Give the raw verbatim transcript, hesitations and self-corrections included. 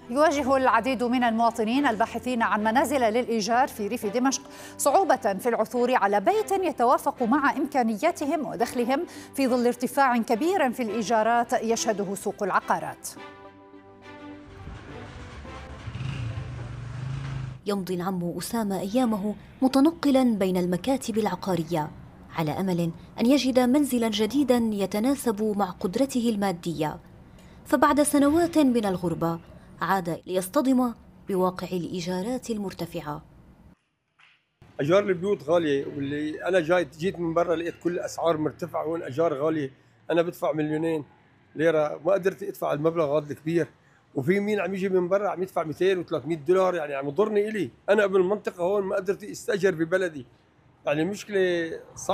يواجه العديد من المواطنين الباحثين عن منازل للإيجار في ريف دمشق صعوبة في العثور على بيت يتوافق مع إمكانياتهم ودخلهم في ظل ارتفاع كبير في الإيجارات يشهده سوق العقارات. يمضي العم أسامة أيامه متنقلا بين المكاتب العقارية على أمل أن يجد منزلا جديدا يتناسب مع قدرته المادية، فبعد سنوات من الغربة عاد ليصطدم بواقع الإيجارات المرتفعة. أجار البيوت غالية، واللي أنا جاي جيت من برا لقيت كل الأسعار مرتفعة، وين أجار غالية. أنا بدفع مليونين ليرة، ما قدرت أدفع المبلغ هذا الكبير، وفي مين عم يجي من برا عم يدفع مئتين وثلاثمئة دولار، يعني عم يضرني إلي. أنا بالمنطقة هون ما قدرت أستأجر ببلدي، يعني المشكلة صعبة.